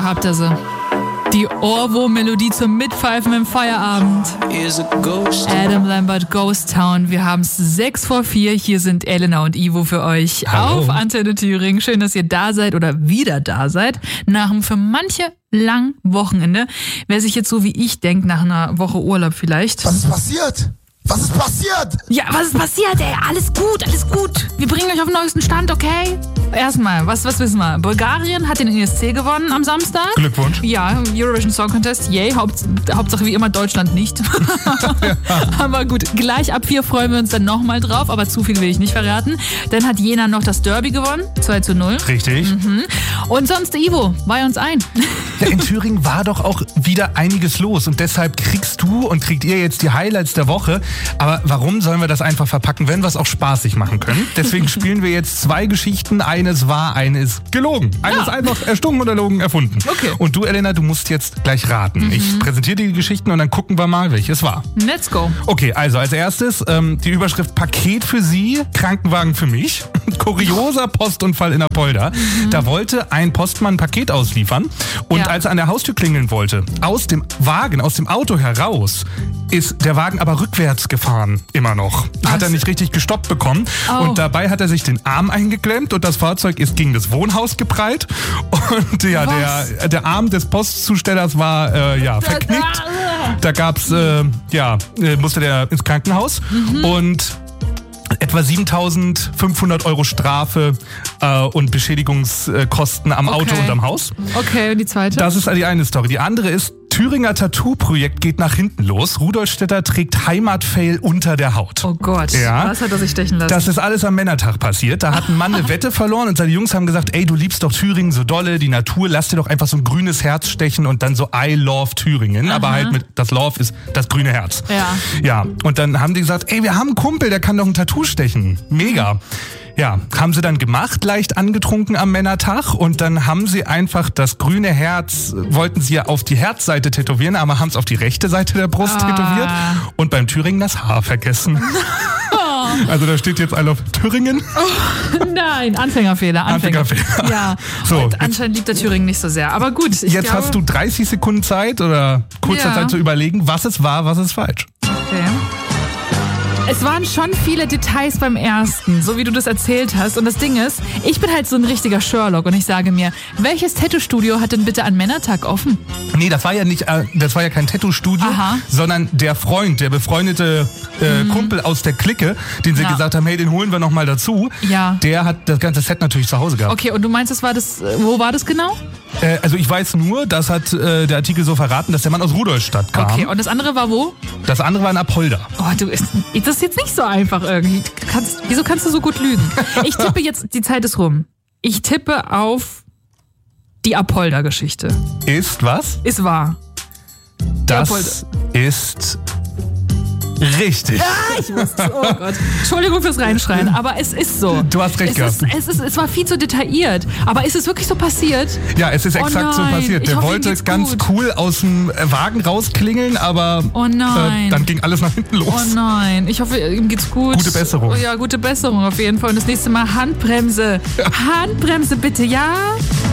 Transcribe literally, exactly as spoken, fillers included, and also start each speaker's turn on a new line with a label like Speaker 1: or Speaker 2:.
Speaker 1: habt ihr sie. Die Ohrwurm-Melodie zum Mitpfeifen im Feierabend. Adam Lambert, Ghost Town. Wir haben es sechs vor vier. Hier sind Elena und Ivo für euch. Hallo. Auf Antenne Thüringen. Schön, dass ihr da seid oder wieder da seid. Nach einem für manche langen Wochenende. Wer sich jetzt so wie ich denkt, nach einer Woche Urlaub vielleicht.
Speaker 2: Was ist passiert? Was ist passiert?
Speaker 1: Ja, was ist passiert, ey? Alles gut, alles gut. Wir bringen euch auf den neuesten Stand, okay? Erstmal, was, was wissen wir? Bulgarien hat den E S C gewonnen am Samstag.
Speaker 3: Glückwunsch.
Speaker 1: Ja, Eurovision Song Contest, yay. Haupt, Hauptsache wie immer Deutschland nicht. Ja. Aber gut, gleich ab vier freuen wir uns dann nochmal drauf, aber zu viel will ich nicht verraten. Dann hat Jena noch das Derby gewonnen, zwei zu null.
Speaker 3: Richtig.
Speaker 1: Mhm. Und sonst, Ivo, weih uns ein.
Speaker 3: Ja, in Thüringen war doch auch wieder einiges los und deshalb kriegst du und kriegt ihr jetzt die Highlights der Woche. Aber warum sollen wir das einfach verpacken, wenn wir es auch spaßig machen können? Deswegen spielen wir jetzt zwei Geschichten. Eines war, eines gelogen. Eines ja. einfach erstunken oder erlogen erfunden.
Speaker 1: Okay.
Speaker 3: Und du, Elena, du musst jetzt gleich raten. Mhm. Ich präsentiere dir die Geschichten und dann gucken wir mal, welches war.
Speaker 1: Let's go.
Speaker 3: Okay, also als erstes ähm, die Überschrift Paket für Sie, Krankenwagen für mich. Kurioser Postunfall in Apolda. Mhm. Da wollte ein Postmann ein Paket ausliefern und ja. als er an der Haustür klingeln wollte, aus dem Wagen, aus dem Auto heraus, ist der Wagen aber rückwärts gefahren, immer noch. Hat Was? er nicht richtig gestoppt bekommen. Oh. Und dabei hat er sich den Arm eingeklemmt und das Fahrzeug ist gegen das Wohnhaus geprallt. Und ja, der, der Arm des Postzustellers war äh, ja, verknickt. Da gab's, äh, ja, äh, musste der ins Krankenhaus. Mhm. Und etwa siebentausendfünfhundert Euro Strafe äh, und Beschädigungskosten am
Speaker 1: okay.
Speaker 3: Auto und am Haus.
Speaker 1: Okay, und die zweite?
Speaker 3: Das ist die eine Story. Die andere ist, Thüringer Tattoo-Projekt geht nach hinten los. Rudolstädter trägt Heimatfail unter der Haut.
Speaker 1: Oh Gott,
Speaker 3: ja.
Speaker 1: was hat er sich stechen lassen?
Speaker 3: Das ist alles am Männertag passiert. Da hat ein Mann eine Wette verloren und seine Jungs haben gesagt, ey, du liebst doch Thüringen so dolle, die Natur, lass dir doch einfach so ein grünes Herz stechen und dann so I love Thüringen. Aha. Aber halt mit, das Love ist das grüne Herz.
Speaker 1: Ja.
Speaker 3: Ja, und dann haben die gesagt, ey, wir haben einen Kumpel, der kann doch ein Tattoo stechen. Mega. Ja, haben sie dann gemacht, leicht angetrunken am Männertag und dann haben sie einfach das grüne Herz, wollten sie ja auf die Herzseite tätowieren, aber haben es auf die rechte Seite der Brust ah. tätowiert und beim Thüringen das Haar vergessen. Oh. Also da steht jetzt I love Thüringen.
Speaker 1: Oh, nein, Anfängerfehler. Anfänger.
Speaker 3: Anfängerfehler.
Speaker 1: Ja, so, und anscheinend liebt der Thüringen nicht so sehr, aber gut. Ich
Speaker 3: jetzt
Speaker 1: glaube,
Speaker 3: hast du dreißig Sekunden Zeit oder kurzer ja. Zeit zu überlegen, was es war, was ist falsch.
Speaker 1: Okay. Es waren schon viele Details beim ersten, so wie du das erzählt hast. Und das Ding ist, ich bin halt so ein richtiger Sherlock und ich sage mir, welches Tattoo-Studio hat denn bitte an Männertag offen?
Speaker 3: Nee, das war ja nicht, äh, das war ja kein Tattoo-Studio, Aha. sondern der Freund, der befreundete äh, mhm. Kumpel aus der Clique, den sie ja. gesagt haben, hey, den holen wir noch mal dazu.
Speaker 1: Ja.
Speaker 3: Der hat das ganze Set natürlich zu Hause gehabt.
Speaker 1: Okay, und du meinst, das war das, wo war das genau?
Speaker 3: Äh, also ich weiß nur, das hat äh, der Artikel so verraten, dass der Mann aus Rudolstadt kam.
Speaker 1: Okay, und das andere war wo?
Speaker 3: Das andere war in Apolda.
Speaker 1: Oh, du, ist, das ist jetzt nicht so einfach irgendwie. Kannst, wieso kannst du so gut lügen? Ich tippe jetzt, die Zeit ist rum. Ich tippe auf die Apolda-Geschichte.
Speaker 3: Ist was?
Speaker 1: Ist wahr.
Speaker 3: Das ist richtig.
Speaker 1: Ah, ich wusste, oh Gott. Entschuldigung fürs Reinschreien, aber es ist so.
Speaker 3: Du hast recht
Speaker 1: es
Speaker 3: gehabt.
Speaker 1: Ist, es, ist, es war viel zu detailliert. Aber ist es wirklich so passiert?
Speaker 3: Ja, es ist exakt
Speaker 1: oh
Speaker 3: so passiert. Der
Speaker 1: hoffe,
Speaker 3: wollte ganz
Speaker 1: gut.
Speaker 3: cool aus dem Wagen rausklingeln, aber
Speaker 1: oh nein.
Speaker 3: Äh, dann ging alles nach hinten los.
Speaker 1: Oh nein, ich hoffe, ihm geht's gut.
Speaker 3: Gute Besserung.
Speaker 1: Oh ja, gute Besserung auf jeden Fall. Und das nächste Mal Handbremse. Ja. Handbremse bitte, ja?